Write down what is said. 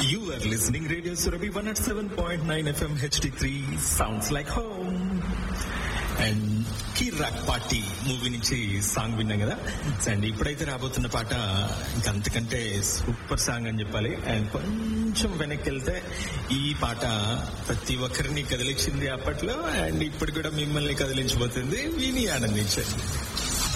You are listening Radio Surabhi 107.9 FM HD3 sounds like home. And Kirik party movie నుంచి song విన్నాం కదా. And ఇప్పుడైతే రాబోతున్న పాట ఇంకంతకంటే సూపర్ సాంగ్ అని చెప్పాలి. అండ్ కొంచెం వెనక్కి వెళ్తే ఈ పాట ప్రతి ఒక్కరిని కదిలించింది అప్పట్లో, అండ్ ఇప్పుడు కూడా మిమ్మల్ని కదిలించబోతుంది, విని ఆనందించండి.